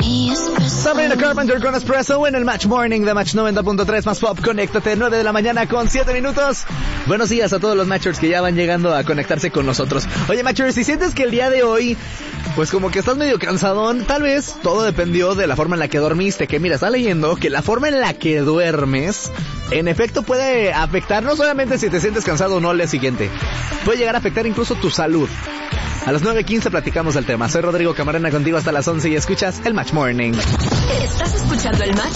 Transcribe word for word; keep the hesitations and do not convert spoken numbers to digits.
Sabrina Carpenter con Espresso en el Match Morning de Match noventa punto tres más Pop. Conéctate, nueve de la mañana con siete minutos. Buenos días a todos los Matchers que ya van llegando a conectarse con nosotros. Oye, Matchers, si sientes que el día de hoy, pues como que estás medio cansadón, tal vez todo dependió de la forma en la que dormiste. Que mira, está leyendo que la forma en la que duermes, en efecto puede afectar no solamente si te sientes cansado o no al día siguiente, puede llegar a afectar incluso tu salud. A las nueve quince platicamos el tema. Soy Rodrigo Camarena contigo hasta las once y escuchas el Match Morning. Estás escuchando el Match